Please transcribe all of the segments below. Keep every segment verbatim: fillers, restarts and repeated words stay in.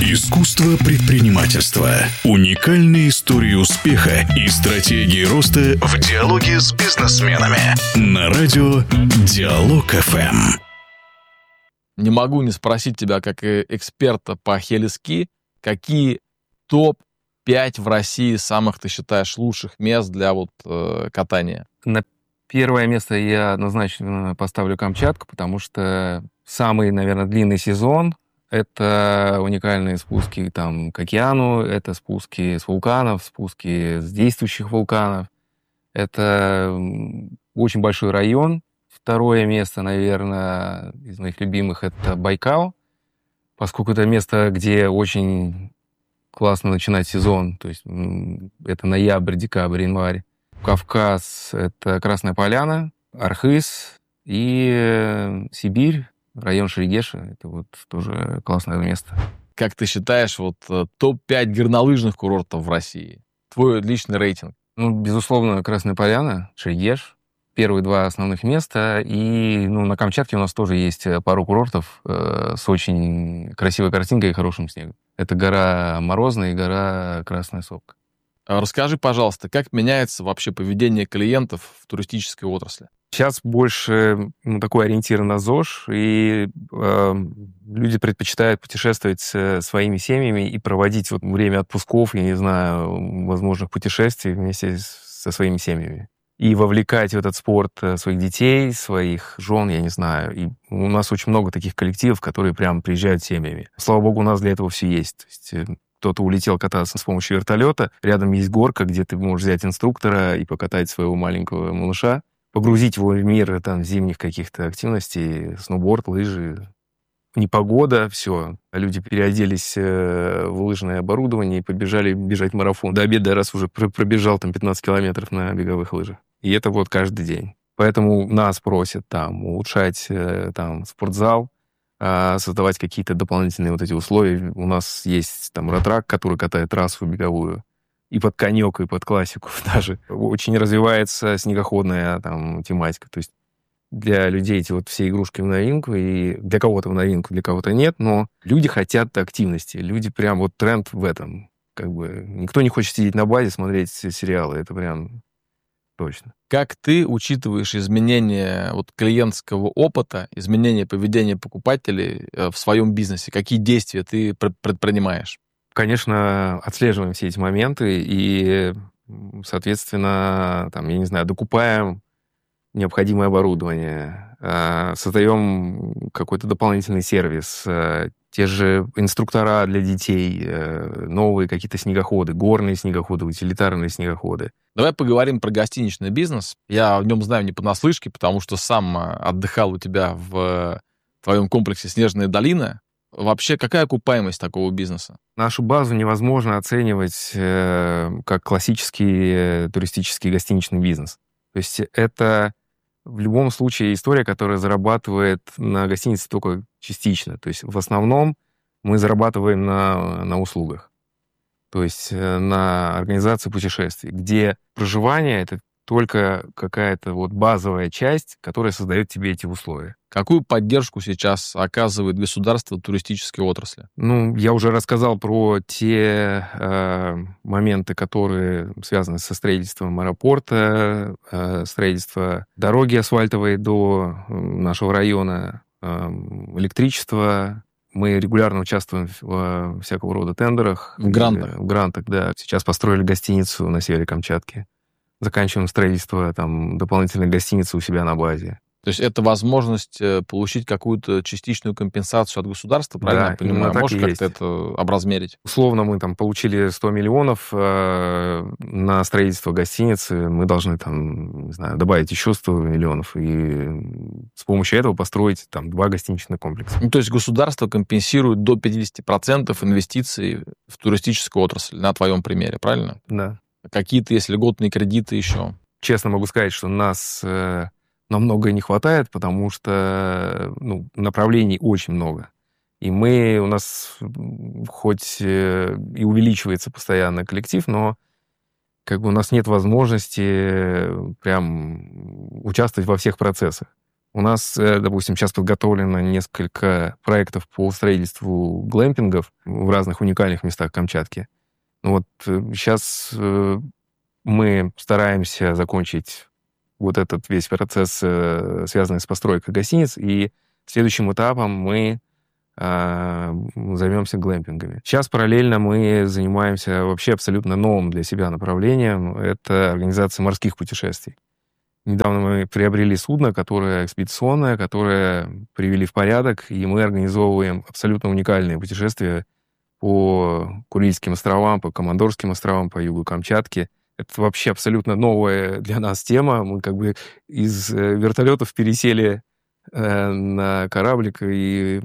Искусство предпринимательства. Уникальные истории успеха и стратегии роста в диалоге с бизнесменами. На радио Диалог эф эм. Не могу не спросить тебя, как эксперта по хелиски, какие топ пять в России самых, ты считаешь, лучших мест для вот э, катания? На первое место я однозначно поставлю Камчатку, потому что самый, наверное, длинный сезон — это уникальные спуски там, к океану, это спуски с вулканов, спуски с действующих вулканов. Это очень большой район. Второе место, наверное, из моих любимых — это Байкал, поскольку это место, где очень классно начинать сезон. То есть это ноябрь, декабрь, январь. Кавказ — это Красная Поляна, Архыз и Сибирь, район Шерегеша. Это вот тоже классное место. Как ты считаешь, вот топ пять горнолыжных курортов в России? Твой личный рейтинг? Ну, безусловно, Красная Поляна, Шерегеш. Первые два основных места. И ну, на Камчатке у нас тоже есть пару курортов э, с очень красивой картинкой и хорошим снегом. Это гора Морозная и гора Красная Сопка. Расскажи, пожалуйста, как меняется вообще поведение клиентов в туристической отрасли? Сейчас больше ну, такой ориентир на ЗОЖ, и э, люди предпочитают путешествовать с своими семьями и проводить вот время отпусков, я не знаю, возможных путешествий вместе со своими семьями. И вовлекать в этот спорт своих детей, своих жен, я не знаю. И у нас очень много таких коллективов, которые прям приезжают семьями. Слава богу, у нас для этого все есть. То есть кто-то улетел кататься с помощью вертолета, рядом есть горка, где ты можешь взять инструктора и покатать своего маленького малыша, погрузить его в мир там, зимних каких-то активностей, сноуборд, лыжи. Непогода, все. Люди переоделись в лыжное оборудование и побежали бежать марафон. До обеда раз уже пробежал там пятнадцать километров на беговых лыжах. И это вот каждый день. Поэтому нас просят там улучшать там спортзал, создавать какие-то дополнительные вот эти условия. У нас есть там ротрак, который катает трассу беговую. И под конек, и под классику даже. Очень развивается снегоходная там тематика. То есть для людей эти вот все игрушки в новинку, и для кого-то в новинку, для кого-то нет, но люди хотят активности. Люди прям вот тренд в этом. Как бы никто не хочет сидеть на базе, смотреть сериалы. Это прям точно. Как ты учитываешь изменения вот клиентского опыта, изменения поведения покупателей в своем бизнесе? Какие действия ты предпринимаешь? Конечно, отслеживаем все эти моменты и, соответственно, там, я не знаю, докупаем необходимое оборудование, создаем какой-то дополнительный сервис, те же инструктора для детей, новые какие-то снегоходы, горные снегоходы, утилитарные снегоходы. Давай поговорим про гостиничный бизнес. Я о нем знаю не понаслышке, потому что сам отдыхал у тебя в твоем комплексе «Снежная долина». Вообще, какая окупаемость такого бизнеса? Нашу базу невозможно оценивать э, как классический э, туристический гостиничный бизнес. То есть это в любом случае история, которая зарабатывает на гостинице только частично. То есть в основном мы зарабатываем на, на услугах. То есть э, на организации путешествий, где проживание — это только какая-то вот базовая часть, которая создает тебе эти условия. Какую поддержку сейчас оказывает государство туристической отрасли? Ну, я уже рассказал про те э, моменты, которые связаны со строительством аэропорта, э, строительство дороги асфальтовой до нашего района, э, электричество. Мы регулярно участвуем в э, всякого рода тендерах. В грантах? В грантах, да. Сейчас построили гостиницу на севере Камчатки. Заканчиваем строительство там, дополнительной гостиницы у себя на базе. То есть это возможность получить какую-то частичную компенсацию от государства, правильно да, я понимаю? Можешь как-то это образмерить? Условно мы там получили сто миллионов э, на строительство гостиницы, мы должны там, не знаю, добавить еще сто миллионов и с помощью этого построить там два гостиничных комплекса. Ну, то есть государство компенсирует до пятьдесят процентов инвестиций в туристическую отрасль, на твоем примере, правильно? Да. Какие-то есть льготные кредиты еще? Честно могу сказать, что нас э, нам многое не хватает, потому что ну, направлений очень много. И мы, у нас хоть э, и увеличивается постоянно коллектив, но как бы у нас нет возможности прям участвовать во всех процессах. У нас, допустим, сейчас подготовлено несколько проектов по строительству глэмпингов в разных уникальных местах Камчатки. Вот сейчас мы стараемся закончить вот этот весь процесс, связанный с постройкой гостиниц, и следующим этапом мы займемся глэмпингами. Сейчас параллельно мы занимаемся вообще абсолютно новым для себя направлением. Это организация морских путешествий. Недавно мы приобрели судно, которое экспедиционное, которое привели в порядок, и мы организовываем абсолютно уникальные путешествия по Курильским островам, по Командорским островам, по югу Камчатки. Это вообще абсолютно новая для нас тема. Мы как бы из вертолетов пересели на кораблик и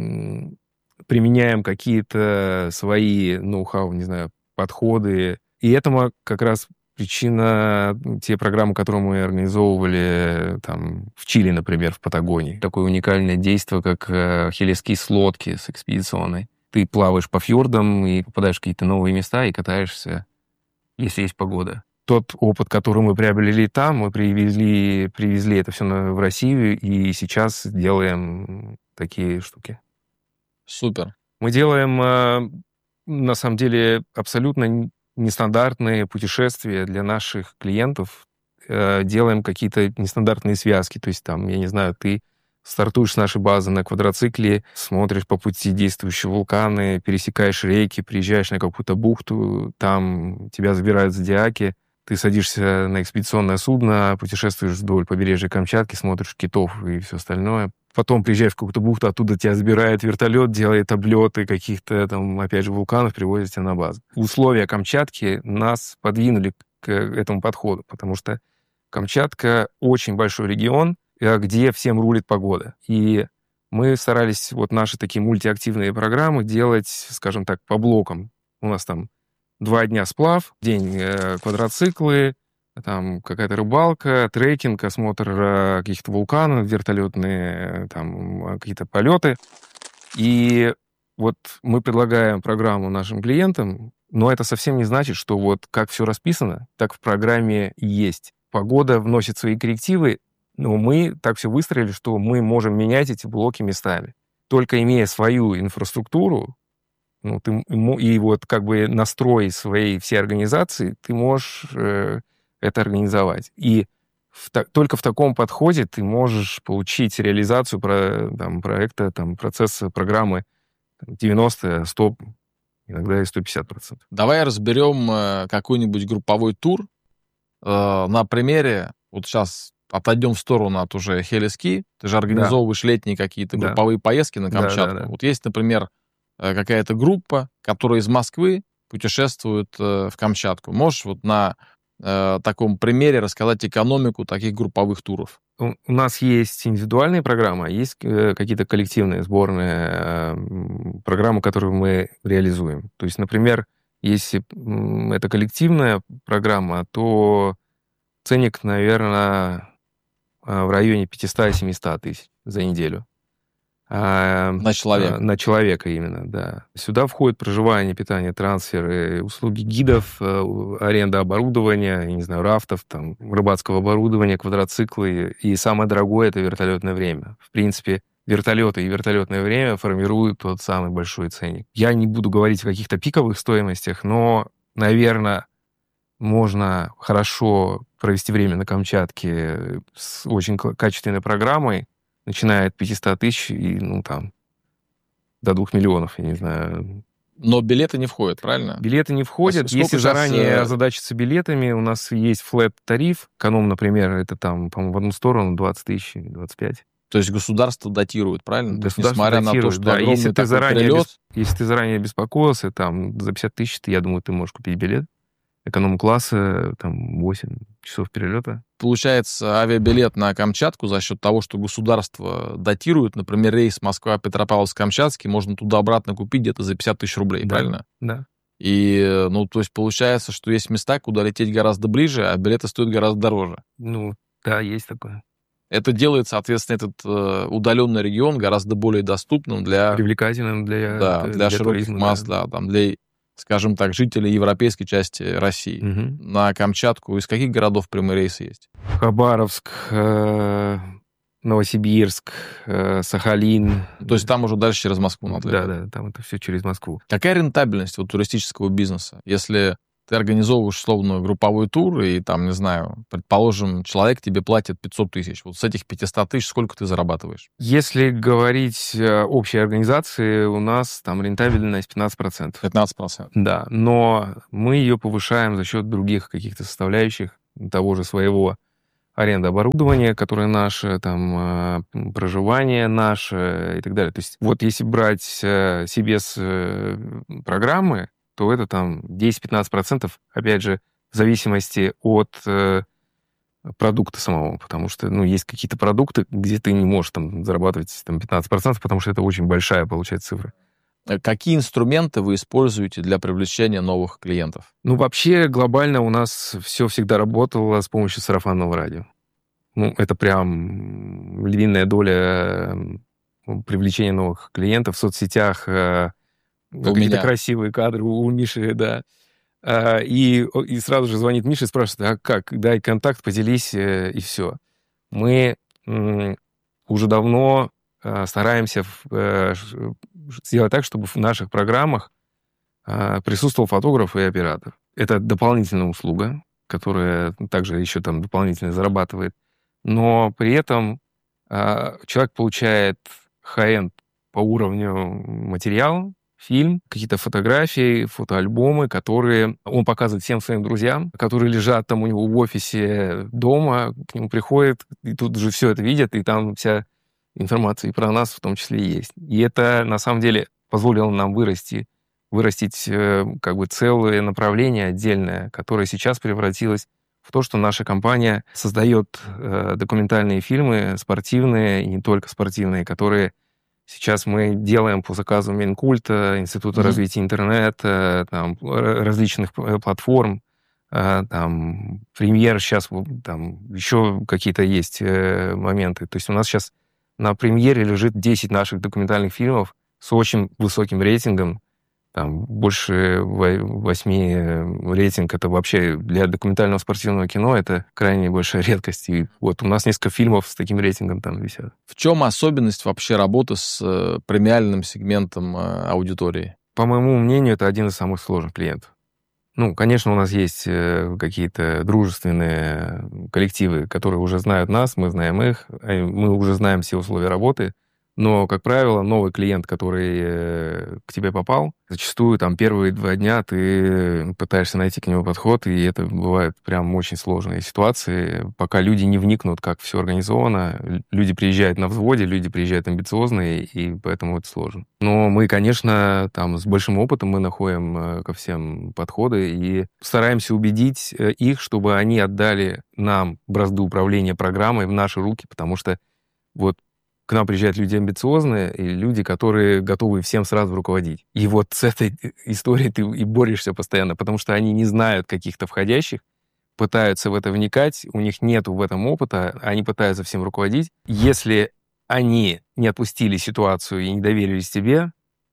применяем какие-то свои ноу-хау, не знаю, подходы. И этому как раз причина те программы, которые мы организовывали там, в Чили, например, в Патагонии. Такое уникальное действие, как хелески с лодки, с экспедиционной. Ты плаваешь по фьордам и попадаешь в какие-то новые места и катаешься, если есть погода. Тот опыт, который мы приобрели там, мы привезли, привезли это все в Россию, и сейчас делаем такие штуки. Супер. Мы делаем, на самом деле, абсолютно нестандартные путешествия для наших клиентов. Делаем какие-то нестандартные связки. То есть, там, я не знаю, ты стартуешь с нашей базы на квадроцикле, смотришь по пути действующие вулканы, пересекаешь реки, приезжаешь на какую-то бухту, там тебя забирают зодиаки, ты садишься на экспедиционное судно, путешествуешь вдоль побережья Камчатки, смотришь китов и все остальное. Потом приезжаешь в какую-то бухту, оттуда тебя забирает вертолет, делает облеты каких-то там, опять же, вулканов, привозит тебя на базу. Условия Камчатки нас подвинули к этому подходу, потому что Камчатка очень большой регион, где всем рулит погода. И мы старались вот наши такие мультиактивные программы делать, скажем так, по блокам. У нас там два дня сплав, день э, квадроциклы, там какая-то рыбалка, трекинг, осмотр э, каких-то вулканов, вертолетные там какие-то полеты. И вот мы предлагаем программу нашим клиентам, но это совсем не значит, что вот как все расписано, так в программе и есть. Погода вносит свои коррективы, но мы так все выстроили, что мы можем менять эти блоки местами. Только имея свою инфраструктуру, ну, ты, и вот как бы настрой своей всей организации, ты можешь э, это организовать. И в, только в таком подходе ты можешь получить реализацию про, там, проекта, там, процесса, программы девяносто, сто, иногда и сто пятьдесят процентов. Давай разберем какой-нибудь групповой тур э, на примере. Вот сейчас отойдем в сторону от уже хелески. Ты же организовываешь да. летние какие-то групповые да. поездки на Камчатку. Да, да, да. Вот есть, например, какая-то группа, которая из Москвы путешествует э, в Камчатку. Можешь вот на э, таком примере рассказать экономику таких групповых туров? У, у нас есть индивидуальные программы, а есть э, какие-то коллективные сборные э, программы, которые мы реализуем. То есть, например, если э, это коллективная программа, то ценник, наверное, э, в районе пятьсот-семьсот тысяч за неделю. На человека. На человека именно, да. Сюда входит проживание, питание, трансферы, услуги гидов, аренда оборудования, я не знаю, рафтов, там, рыбацкого оборудования, квадроциклы. И самое дорогое — это вертолетное время. В принципе, вертолеты и вертолетное время формируют тот самый большой ценник. Я не буду говорить о каких-то пиковых стоимостях, но, наверное, можно хорошо провести время на Камчатке с очень качественной программой, начиная от пятьсот тысяч и, ну, там, до двух миллионов, я не знаю. Но билеты не входят, правильно? Билеты не входят. А если заранее сейчас... озадачиться билетами, у нас есть флэт-тариф. Эконом, например, это там, по-моему, в одну сторону двадцать тысяч, двадцать пять. То есть государство датирует, правильно? Государство несмотря датирует, на то, что да. огромный Если ты, заранее перелет... бес... если ты заранее беспокоился, там, за пятьдесят тысяч, я думаю, ты можешь купить билет. Эконом-класса, там, восемь часов перелета. Получается, авиабилет на Камчатку за счет того, что государство датирует, например, рейс Москва-Петропавловск-Камчатский, можно туда-обратно купить где-то за пятьдесят тысяч рублей, да, правильно? Да. И, ну, то есть получается, что есть места, куда лететь гораздо ближе, а билеты стоят гораздо дороже. Ну, да, есть такое. Это делает, соответственно, этот э, удаленный регион гораздо более доступным для... Привлекательным для... Да, для, для широких туризма, масс, да. да, там, для, скажем так, жителей европейской части России. Угу. На Камчатку из каких городов прямые рейсы есть? Хабаровск, э, Новосибирск, э, Сахалин. То есть там уже дальше через Москву надо. Да, да, там это все через Москву. Какая рентабельность вот туристического бизнеса? Если ты организовываешь условную групповой тур, и там, не знаю, предположим, человек тебе платит пятьсот тысяч. Вот с этих пятьсот тысяч сколько ты зарабатываешь? Если говорить о общей организации, у нас там рентабельность пятнадцать процентов. пятнадцать процентов. Да, но мы ее повышаем за счет других каких-то составляющих, того же своего аренда оборудования, которое наше, там, проживание наше и так далее. То есть вот если брать си би эс-программы, то это там десять-пятнадцать процентов, опять же, в зависимости от э, продукта самого, потому что, ну, есть какие-то продукты, где ты не можешь там зарабатывать там, пятнадцать процентов, потому что это очень большая, получается, цифра. Какие инструменты вы используете для привлечения новых клиентов? Ну, вообще, глобально у нас все всегда работало с помощью сарафанного радио. Ну, это прям львиная доля привлечения новых клиентов в соцсетях, какие-то красивые кадры у Миши, да. И, и сразу же звонит Миша и спрашивает, а как? Дай контакт, поделись, и все. Мы уже давно стараемся сделать так, чтобы в наших программах присутствовал фотограф и оператор. Это дополнительная услуга, которая также еще там дополнительно зарабатывает. Но при этом человек получает хай-энд по уровню материал, фильм, какие-то фотографии, фотоальбомы, которые он показывает всем своим друзьям, которые лежат там у него в офисе дома, к нему приходят, и тут же все это видят, и там вся информация и про нас в том числе есть. И это, на самом деле, позволило нам вырасти, вырастить как бы целое направление отдельное, которое сейчас превратилось в то, что наша компания создает документальные фильмы, спортивные, и не только спортивные, которые сейчас мы делаем по заказу Минкульта, Института mm-hmm. развития интернета, там, различных платформ, там, премьер сейчас, там, еще какие-то есть моменты. То есть у нас сейчас на премьере лежит десять наших документальных фильмов с очень высоким рейтингом. Там больше восьми рейтинг. Это вообще для документального спортивного кино это крайне большая редкость. И вот у нас несколько фильмов с таким рейтингом там висят. В чем особенность вообще работы с премиальным сегментом аудитории? По моему мнению, это один из самых сложных клиентов. Ну, конечно, у нас есть какие-то дружественные коллективы, которые уже знают нас, мы знаем их, мы уже знаем все условия работы. Но, как правило, новый клиент, который к тебе попал, зачастую там первые два дня ты пытаешься найти к нему подход, и это бывают прям очень сложные ситуации, пока люди не вникнут, как все организовано. Люди приезжают на взводе, люди приезжают амбициозные, и поэтому это сложно. Но мы, конечно, там с большим опытом мы находим ко всем подходы и стараемся убедить их, чтобы они отдали нам бразды управления программой в наши руки, потому что вот к нам приезжают люди амбициозные и люди, которые готовы всем сразу руководить. И вот с этой историей ты и борешься постоянно, потому что они не знают каких-то входящих, пытаются в это вникать, у них нет в этом опыта, они пытаются всем руководить. Если они не отпустили ситуацию и не доверились тебе,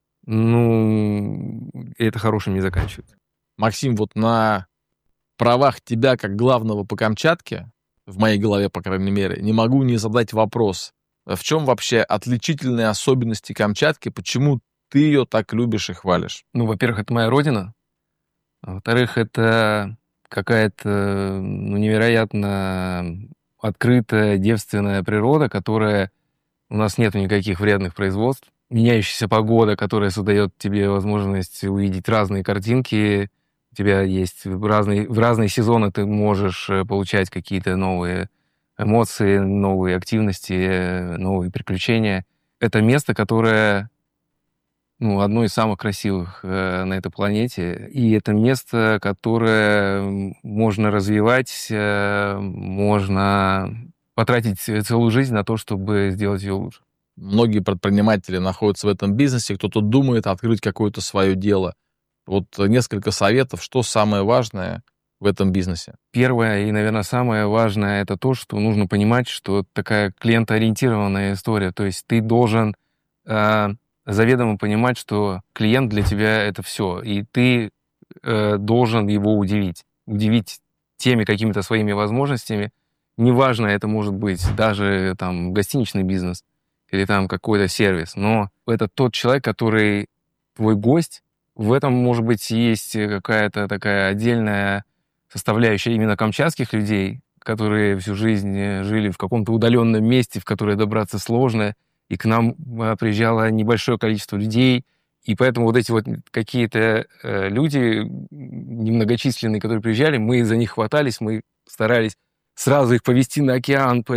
ну, это хорошим не заканчивается. Максим, вот на правах тебя как главного по Камчатке, в моей голове, по крайней мере, не могу не задать вопрос. В чем вообще отличительные особенности Камчатки? Почему ты ее так любишь и хвалишь? Ну, во-первых, это моя родина. А во-вторых, это какая-то ну, невероятно открытая, девственная природа, которая... У нас нет никаких вредных производств. Меняющаяся погода, которая создает тебе возможность увидеть разные картинки. У тебя есть в разные, в разные сезоны ты можешь получать какие-то новые эмоции, новые активности, новые приключения. Это место, которое ну, одно из самых красивых э, на этой планете. И это место, которое можно развивать, э, можно потратить целую жизнь на то, чтобы сделать ее лучше. Многие предприниматели находятся в этом бизнесе, кто-то думает открыть какое-то свое дело. Вот несколько советов, что самое важное в этом бизнесе? Первое и, наверное, самое важное — это то, что нужно понимать, что такая клиентоориентированная история. То есть ты должен э, заведомо понимать, что клиент для тебя — это все. И ты э, должен его удивить. Удивить теми какими-то своими возможностями, неважно, это может быть даже там гостиничный бизнес или там какой-то сервис, но это тот человек, который твой гость. В этом, может быть, есть какая-то такая отдельная составляющая именно камчатских людей, которые всю жизнь жили в каком-то удаленном месте, в которое добраться сложно, и к нам приезжало небольшое количество людей, и поэтому вот эти вот какие-то э, люди немногочисленные, которые приезжали, мы за них хватались, мы старались сразу их повезти на океан,